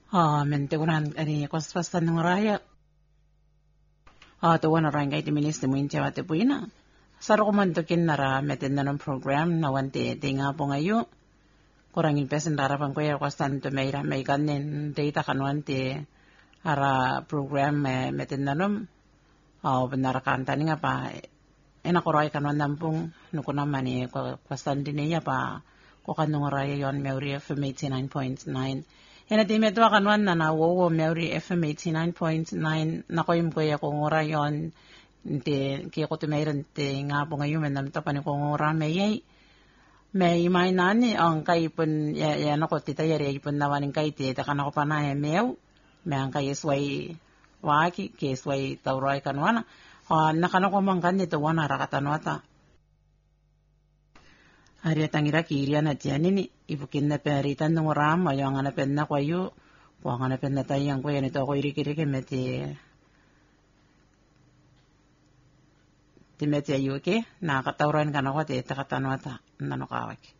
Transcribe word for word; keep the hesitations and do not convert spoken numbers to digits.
Ah, men te unan ani kos pastan ngoraya. Ah, to wana ranga iti minister mo incha wate puina. Saro ko man to kinara meten na ng program na wante te nga po ngayo. Kurangin pesen darapan ko ya kwastan to may may kanin data kanwan te ara program eh, meten na nom. Ah, benara kanta ni nga pa ena koray kanwan nampung nuko naman eh kwastan din niya pa ko kanong raya yon Meuri F M eighty-nine point nine. Ena di medwa kanwan na na wo Meuri F M eighty-nine point nine na koyim ko ya kung rayon te kaya ko tumayran te nga po ngayon men to pani kung ora may may may nani ang kay pun ya, ya nako titayari pun nawaning kay te ta kanako pa na mew may ang kay sway waki ke sway tawray kanwana ha nakanako man kan dito wana rakatanwata Ari tangira kiria na tiani ni ibukin na peritan ng ram ayo ang anapen na kwayo po ang anapen na tayang ko yan ito ako irikirike meti ti meti ayo ke na katawran kana ko te takatanwata nanokawak